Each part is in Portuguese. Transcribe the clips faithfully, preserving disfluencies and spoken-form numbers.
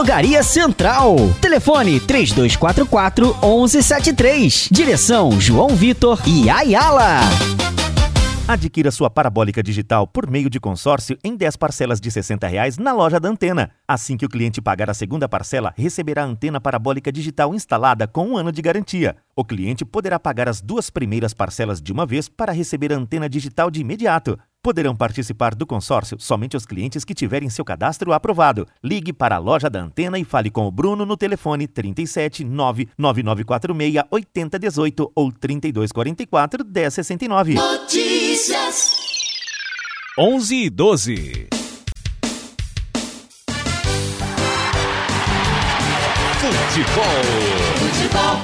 Drogaria Central. Telefone três dois quatro quatro, um um sete três. Direção João Vitor e Ayala. Adquira sua parabólica digital por meio de consórcio em dez parcelas de sessenta reais na loja da Antena. Assim que o cliente pagar a segunda parcela, receberá a antena parabólica digital instalada com um ano de garantia. O cliente poderá pagar as duas primeiras parcelas de uma vez para receber a antena digital de imediato. Poderão participar do consórcio somente os clientes que tiverem seu cadastro aprovado. Ligue para a loja da Antena e fale com o Bruno no telefone trinta e sete, nove nove nove quatro seis, oito zero um oito ou trinta e dois quarenta e quatro, dez sessenta e nove. Notícias onze e doze. Futebol. Futebol.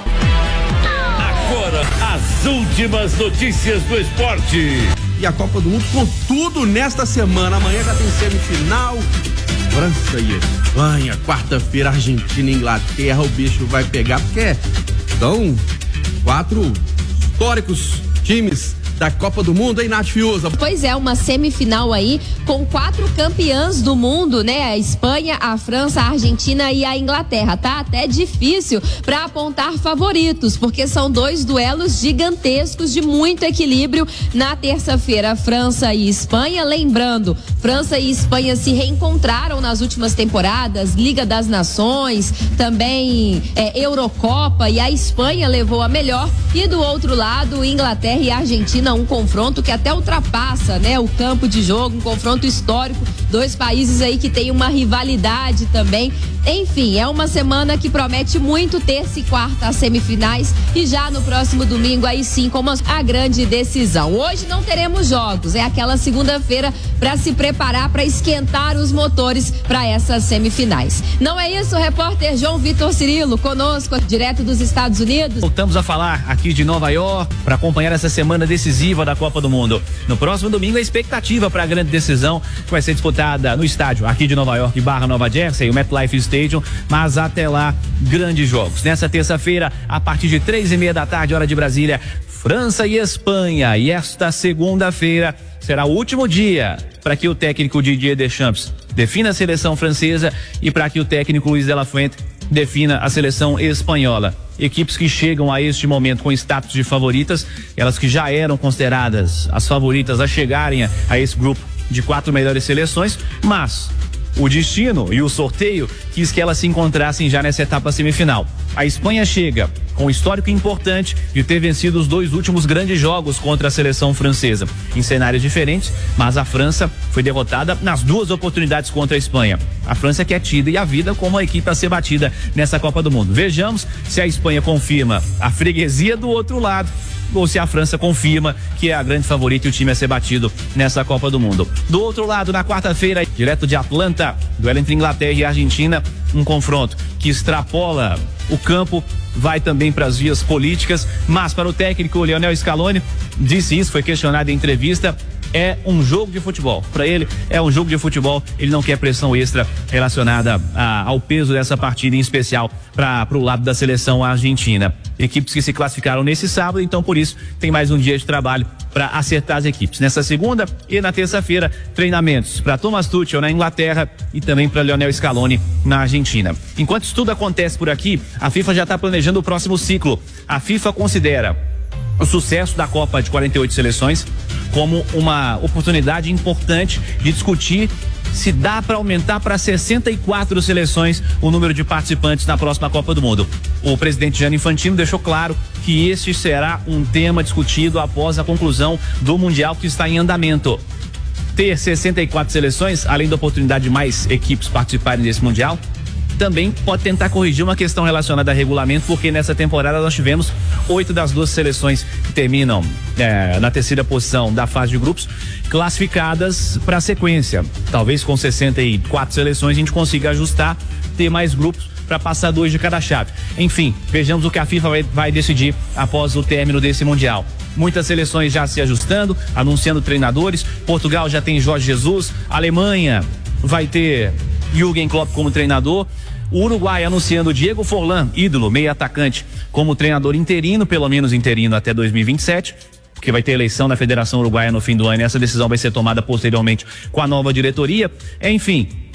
Agora, as últimas notícias do esporte. E a Copa do Mundo com tudo nesta semana. Amanhã já tem semifinal. França e Espanha. Quarta-feira, Argentina e Inglaterra. O bicho vai pegar, porque são quatro históricos times da Copa do Mundo, hein, Nath Fiuza? Pois é, uma semifinal aí com quatro campeãs do mundo, né? A Espanha, a França, a Argentina e a Inglaterra. Tá até difícil para apontar favoritos, porque são dois duelos gigantescos de muito equilíbrio na terça-feira. França e Espanha, lembrando, França e Espanha se reencontraram nas últimas temporadas, Liga das Nações, também é, Eurocopa, e a Espanha levou a melhor. E do outro lado, Inglaterra e Argentina, um confronto que até ultrapassa, né, o campo de jogo, um confronto histórico, dois países aí que tem uma rivalidade também. Enfim, é uma semana que promete muito, terça e quarta as semifinais, e já no próximo domingo aí sim como a grande decisão. Hoje não teremos jogos, é aquela segunda-feira para se preparar, para esquentar os motores para essas semifinais. Não é isso, repórter João Vitor Cirilo conosco, direto dos Estados Unidos. Voltamos a falar aqui de Nova York para acompanhar essa semana decisiva da Copa do Mundo. No próximo domingo a expectativa para a grande decisão que vai ser disputada no estádio aqui de Nova York barra Nova Jersey, o MetLife Stadium, mas até lá, grandes jogos. Nessa terça-feira, a partir de três e meia da tarde, hora de Brasília, França e Espanha. E esta segunda-feira será o último dia para que o técnico Didier Deschamps defina a seleção francesa e para que o técnico Luis de la Fuente defina a seleção espanhola. Equipes que chegam a este momento com status de favoritas, elas que já eram consideradas as favoritas a chegarem a, a esse grupo de quatro melhores seleções, mas o destino e o sorteio quis que elas se encontrassem já nessa etapa semifinal. A Espanha chega com um histórico importante de ter vencido os dois últimos grandes jogos contra a seleção francesa, em cenários diferentes, mas a França foi derrotada nas duas oportunidades contra a Espanha. A França que é tida e a vida como a equipe a ser batida nessa Copa do Mundo. Vejamos se a Espanha confirma a freguesia do outro lado ou se a França confirma que é a grande favorita e o time a ser batido nessa Copa do Mundo. Do outro lado, na quarta-feira, direto de Atlanta, duelo entre Inglaterra e Argentina, um confronto que extrapola o campo, vai também para as vias políticas, mas para o técnico Lionel Scaloni, disse isso, foi questionado em entrevista, é um jogo de futebol. Para ele, é um jogo de futebol. Ele não quer pressão extra relacionada a, ao peso dessa partida, em especial para o lado da seleção argentina. Equipes que se classificaram nesse sábado, então por isso tem mais um dia de trabalho para acertar as equipes. Nessa segunda e na terça-feira, treinamentos para Thomas Tuchel na Inglaterra e também para Lionel Scaloni na Argentina. Enquanto isso tudo acontece por aqui, a FIFA já está planejando o próximo ciclo. A FIFA considera o sucesso da Copa de quarenta e oito seleções como uma oportunidade importante de discutir se dá para aumentar para sessenta e quatro seleções o número de participantes na próxima Copa do Mundo. O presidente Gianni Infantino deixou claro que este será um tema discutido após a conclusão do Mundial que está em andamento. Ter sessenta e quatro seleções, além da oportunidade de mais equipes participarem desse Mundial, também pode tentar corrigir uma questão relacionada a regulamento, porque nessa temporada nós tivemos oito das duas seleções que terminam é, na terceira posição da fase de grupos classificadas para a sequência. Talvez com sessenta e quatro seleções a gente consiga ajustar, ter mais grupos para passar dois de cada chave. Enfim, vejamos o que a FIFA vai, vai decidir após o término desse Mundial. Muitas seleções já se ajustando, anunciando treinadores. Portugal já tem Jorge Jesus, a Alemanha vai ter Jürgen Klopp como treinador. O Uruguai anunciando Diego Forlán, ídolo, meio atacante, como treinador interino, pelo menos interino até dois mil e vinte e sete, porque vai ter eleição na Federação Uruguaia no fim do ano e essa decisão vai ser tomada posteriormente com a nova diretoria. Enfim,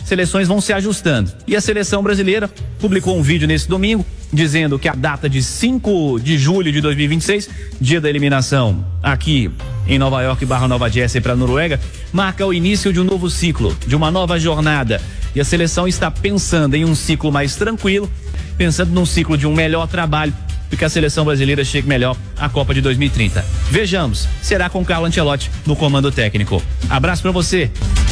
seleções vão se ajustando. E a seleção brasileira publicou um vídeo nesse domingo dizendo que a data de cinco de julho de dois mil e vinte e seis, dia da eliminação aqui em Nova York barra Nova Jersey para a Noruega, marca o início de um novo ciclo, de uma nova jornada. E a seleção está pensando em um ciclo mais tranquilo, pensando num ciclo de um melhor trabalho, para que a seleção brasileira chegue melhor à Copa de dois mil e trinta. Vejamos, será com Carlo Ancelotti no comando técnico. Abraço para você.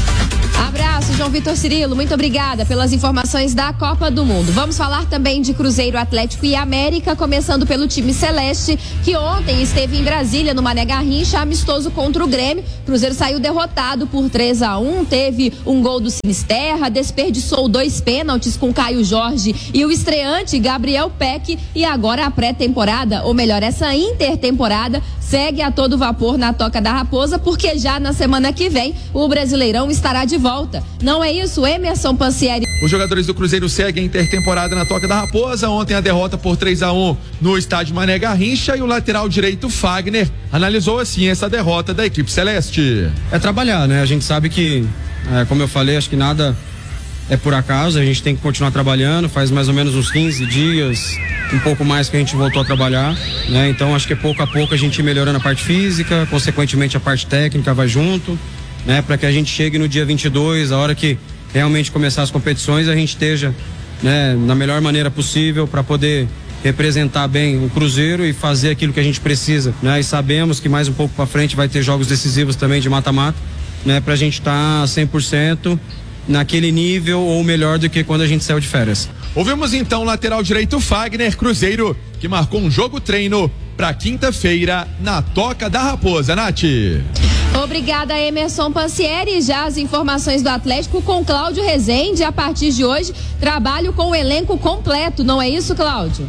Abraço, João Vitor Cirilo, muito obrigada pelas informações da Copa do Mundo. Vamos falar também de Cruzeiro, Atlético e América, começando pelo time celeste, que ontem esteve em Brasília, no Mané Garrincha, amistoso contra o Grêmio. Cruzeiro saiu derrotado por três a um, teve um gol do Sinisterra, desperdiçou dois pênaltis com Caio Jorge e o estreante Gabriel Peck, e agora a pré-temporada, ou melhor, essa intertemporada, segue a todo vapor na Toca da Raposa, porque já na semana que vem o Brasileirão estará de volta. Não é isso, Emerson Pansieri? Os jogadores do Cruzeiro seguem a intertemporada na Toca da Raposa. Ontem a derrota por três a um no estádio Mané Garrincha, e o lateral direito Fagner analisou assim essa derrota da equipe celeste. É trabalhar, né? A gente sabe que, é, como eu falei, acho que nada é por acaso, a gente tem que continuar trabalhando. Faz mais ou menos uns quinze dias, um pouco mais, que a gente voltou a trabalhar, né? Então acho que pouco a pouco a gente ir melhorando a parte física, consequentemente a parte técnica vai junto, né? Para que a gente chegue no dia vinte e dois, a hora que realmente começar as competições, a gente esteja, né, na melhor maneira possível para poder representar bem o Cruzeiro e fazer aquilo que a gente precisa, né? E sabemos que mais um pouco para frente vai ter jogos decisivos também de mata-mata, né? Para a gente estar tá cem por cento naquele nível ou melhor do que quando a gente saiu de férias. Ouvimos então o lateral direito Fagner, Cruzeiro, que marcou um jogo treino para quinta-feira na Toca da Raposa. Nath. Obrigada, Emerson Pansieri. Já as informações do Atlético com Cláudio Rezende. A partir de hoje, trabalho com o elenco completo, não é isso, Cláudio?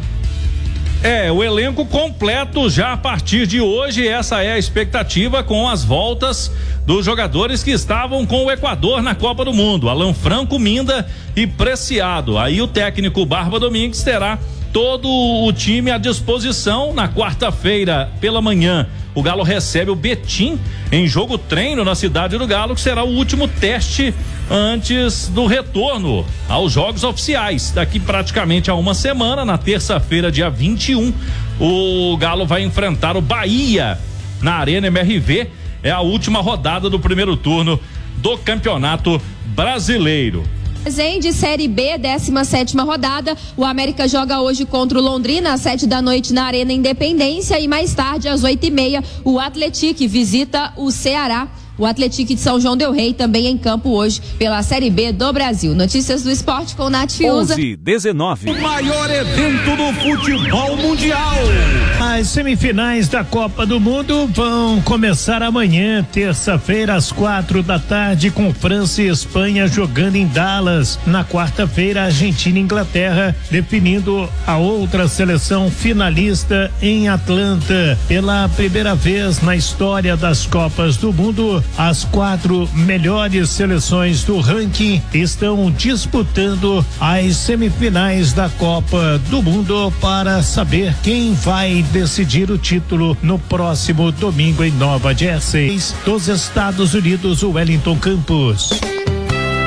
É, o elenco completo já a partir de hoje. Essa é a expectativa com as voltas dos jogadores que estavam com o Equador na Copa do Mundo. Alan Franco, Minda e Preciado. Aí o técnico Barba Domingues terá todo o time à disposição. Na quarta-feira pela manhã, o Galo recebe o Betim em jogo treino na cidade do Galo, que será o último teste antes do retorno aos jogos oficiais. Daqui praticamente a uma semana, na terça-feira, dia vinte e um, o Galo vai enfrentar o Bahia na Arena M R V. É a última rodada do primeiro turno do Campeonato Brasileiro. De Série B, décima sétima rodada. O América joga hoje contra o Londrina às sete da noite na Arena Independência, e mais tarde às oito e meia o Atlético visita o Ceará. O Atlético de São João del Rei também em campo hoje pela Série B do Brasil. Notícias do esporte com Nath Fiuza. onze, dezenove. O maior evento do futebol mundial. As semifinais da Copa do Mundo vão começar amanhã, terça-feira, às quatro da tarde, com França e Espanha jogando em Dallas. Na quarta-feira, Argentina e Inglaterra definindo a outra seleção finalista em Atlanta. Pela primeira vez na história das Copas do Mundo, as quatro melhores seleções do ranking estão disputando as semifinais da Copa do Mundo para saber quem vai decidir o título no próximo domingo em Nova Jersey, dos Estados Unidos, Wellington Campos.